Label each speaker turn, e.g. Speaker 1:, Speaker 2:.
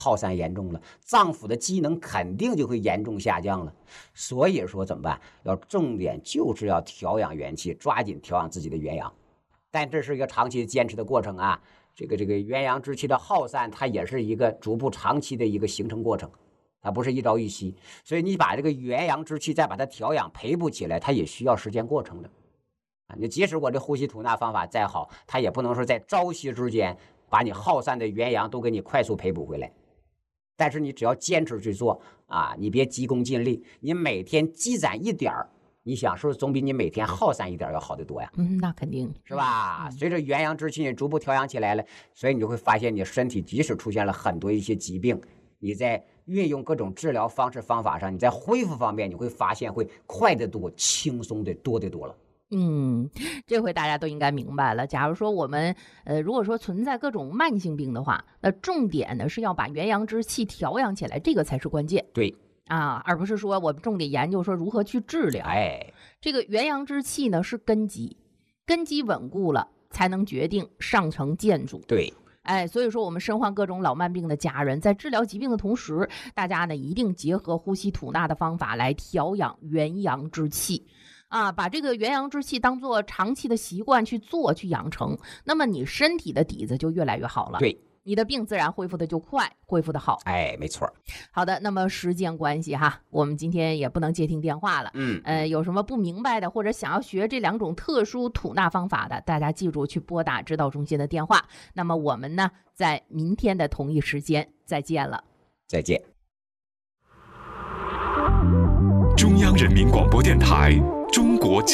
Speaker 1: 耗散严重了，脏腑的机能肯定就会严重下降了。所以说怎么办？要重点就是要调养元气，抓紧调养自己的元阳。但这是一个长期坚持的过程啊。这个元阳之气的耗散，它也是一个逐步长期的一个形成过程，它不是一朝一夕。所以你把这个元阳之气再把它调养培补起来，它也需要时间过程的。你即使我这呼吸吐纳方法再好，它也不能说在朝夕之间把你耗散的元阳都给你快速培补回来。但是你只要坚持去做啊，你别急功近利，你每天积攒一点儿，你想是不是总比你每天耗散一点要好得多呀？
Speaker 2: 那肯定
Speaker 1: 是吧？随着元阳之气你逐步调养起来了，所以你就会发现你身体即使出现了很多一些疾病，你在运用各种治疗方式方法上，你在恢复方面你会发现会快得多，轻松的多得多了。
Speaker 2: 这回大家都应该明白了。假如说我们如果说存在各种慢性病的话，那重点呢是要把元阳之气调养起来，这个才是关键。
Speaker 1: 对
Speaker 2: 啊，而不是说我们重点研究说如何去治疗。这个元阳之气呢是根基，根基稳固了，才能决定上层建筑。
Speaker 1: 对。
Speaker 2: 所以说我们身患各种老慢病的家人，在治疗疾病的同时，大家呢一定结合呼吸吐纳的方法来调养元阳之气。把这个元阳之气当做长期的习惯去做去养成，那么你身体的底子就越来越好了。
Speaker 1: 对，
Speaker 2: 你的病自然恢复的就快，恢复的好。
Speaker 1: 没错。
Speaker 2: 好的，那么时间关系哈，我们今天也不能接听电话了。有什么不明白的，或者想要学这2种特殊吐纳方法的，大家记住去拨打指导中心的电话。那么我们呢，在明天的同一时间再见了。
Speaker 1: 再见。
Speaker 3: 中央人民广播电台中国